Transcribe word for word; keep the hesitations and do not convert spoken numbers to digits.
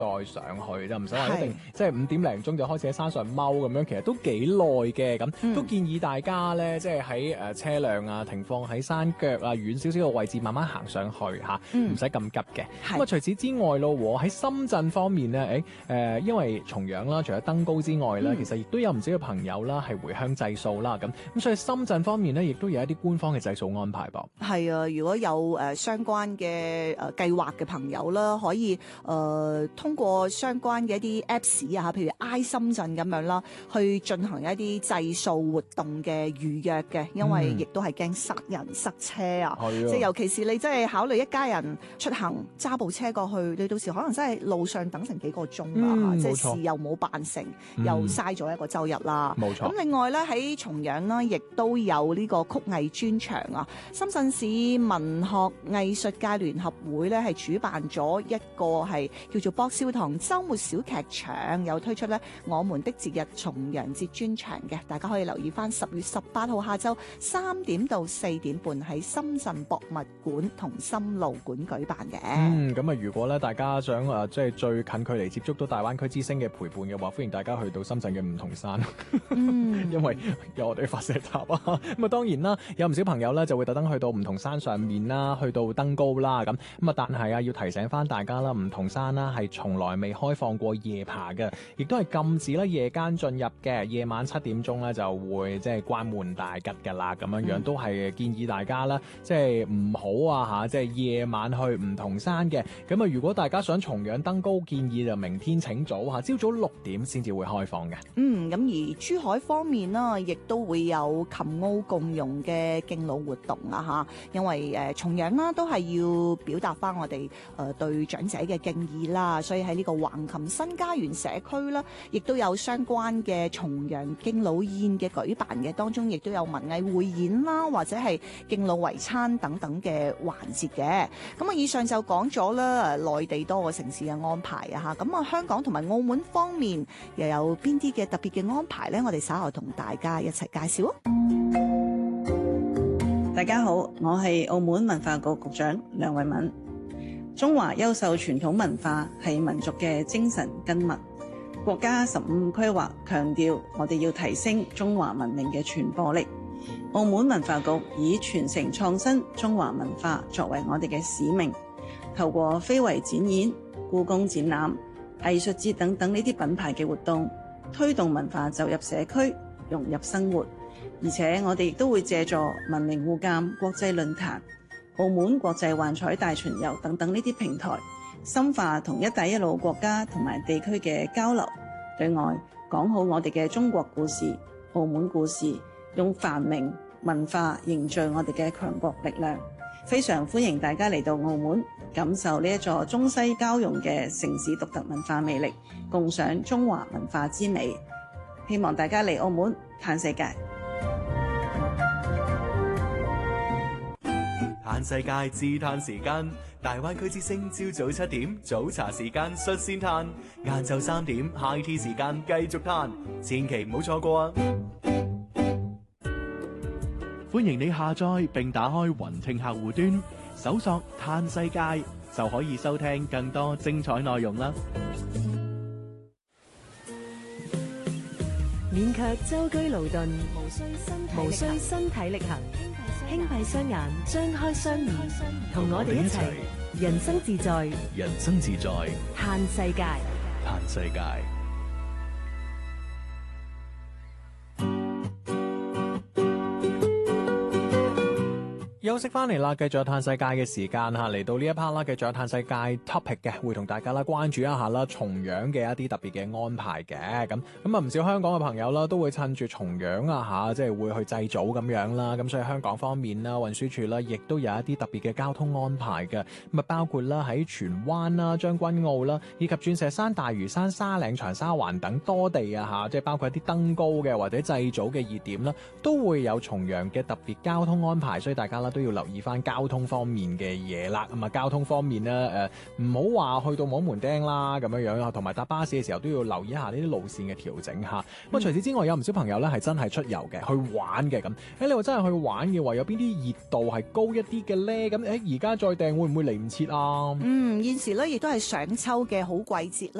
再上去，就唔使話一定即係五點零鐘就開始喺山上踎咁樣，其實都幾耐嘅。咁、嗯、都建議大家咧，即係喺誒車輛啊停放喺山腳啊遠少少嘅位置，慢慢行上去嚇，唔使咁急嘅。咁啊，除此之外咯，喺深圳方面咧，誒、欸、誒、呃，因為重陽啦，除咗登高之外咧、嗯，其實亦都有唔少嘅朋友啦係回鄉祭掃啦，咁咁所以深圳方面咧，亦都有一啲官方嘅祭掃安排噃。 係啊，如果有誒、呃、相關嘅誒計劃嘅朋友啦，可以誒、呃、通過相關嘅一啲 Apps 啊，譬如 I 深圳咁樣啦，去進行一啲祭掃活動嘅預約嘅，因為亦都係驚塞人塞車啊，即係尤其是你真係考慮一家人出行揸部車過去，你到時可能真係路上等成幾個鐘啊、嗯，即係事又冇辦成，嗯、又嘥咗一個週日啦。冇錯。咁另外咧喺重陽啦，亦都有呢個曲藝專場啊，深圳市文學藝術界聯合會咧係主辦咗一個係叫做博少堂週末小劇場，有推出咧我們的節日重陽節專場嘅，大家可以留意翻十月十八號下晝三點到四點半喺深圳博物館同深路館舉辦嘅。 嗯，咁啊，如果咧大家想誒即係最近距離接觸到大灣區之星嘅陪伴嘅話，歡迎大家去到深圳嘅梧桐山，嗯、因為有我哋發射塔啊。咁啊，當然啦，有唔少朋友咧就會特登去到梧桐山上面啦，去到登高啦，咁咁啊，但係啊，要提醒翻大家啦，梧桐山啦係從來未開放過夜爬嘅，亦都係禁止咧夜間進入嘅，夜晚七點鐘咧就會即係關門大吉噶啦，咁樣樣、嗯、都係建議大家啦，即係唔好啊吓，即係夜晚去梧桐山嘅。咁啊，如果大家想重陽登高，建議就明天請早吓，朝早六點先至會開放嘅。 嗯，咁而珠海方面啦，亦都會有琴澳共融嘅敬老活動啊吓，因為誒、呃、重陽啦都係要表達翻我哋誒、呃、對長者嘅敬意啦，所以喺呢個橫琴新家園社區啦，亦都有相關嘅重陽敬老宴嘅舉辦嘅，當中亦都有文藝匯演啦，或者係敬老圍餐等等嘅環節嘅。咁啊，以上就講咗啦，內地多個城市嘅安排啊嚇，咁啊香港同埋澳門方面又有邊啲嘅特別嘅安排呢？我哋稍後同大家一齊介紹啊！ 大家好，我係澳門文化局局長梁慧敏。中華優秀傳統文化係民族嘅精神根脈。國家十五規劃強調，我哋要提升中華文明嘅傳播力。澳門文化局以傳承創新中華文化作為我哋嘅使命，透過非遺展演、故宮展覽、藝術節等等呢啲品牌嘅活動，推動文化走入社區，融入生活。而且我哋亦都會借助文明互鑒國際論壇、澳門國際幻彩大巡遊等等呢啲平台，深化同一帶一路國家同埋地區嘅交流，對外講好我哋嘅中國故事、澳門故事，用繁榮文化凝聚我哋嘅強國力量。非常歡迎大家嚟到澳門，感受呢一座中西交融嘅城市獨特文化魅力，共賞中華文化之美。希望大家嚟澳門嘆世界。 嘆世界自嘆時間，大灣區之星朝早七點早茶時間率先嘆，晏晝三點 high tea 時間繼續嘆，千祈唔好錯過啊！歡迎你下載並打開雲聽客戶端，搜索嘆世界就可以收聽更多精彩內容啦！ 免卻舟車勞頓，無需身無需身體力行，輕閉雙眼，張開雙耳，同我哋一齊人生自在， 人生自在， 嘆世界， 嘆世界。 休息翻嚟啦，繼續有嘆世界嘅時間吓，嚟到呢一 part 啦，繼續有嘆世界 topic 嘅，會同大家啦關注一下啦重陽嘅一啲特別嘅安排嘅，咁咁啊唔少香港嘅朋友啦都會趁住重陽啊吓，即係會去祭祖咁樣啦，咁所以香港方面啦，運輸署啦亦都有一啲特別嘅交通安排嘅，咁啊包括啦喺荃灣啦、將軍澳啦，以及鑽石山、大嶼山、沙嶺、長沙灣等多地啊吓，即係包括一啲登高嘅或者祭祖嘅熱點啦，都會有重陽嘅特別交通安排，所以大家啦都都要留意翻交通方面嘅嘢啦。咁啊，交通方面咧，誒唔好話去到摸門釘啦咁樣樣，同埋搭巴士嘅時候都要留意一下呢啲路線嘅調整嚇。咁啊，除此之外，有唔少朋友咧係真係出遊嘅，去玩嘅咁。誒，你話真係去玩嘅話，有邊啲熱度係高一啲嘅咧？咁誒，而家再訂會唔會嚟唔切啊？ 嗯，現時咧亦都係上秋嘅好季節啦。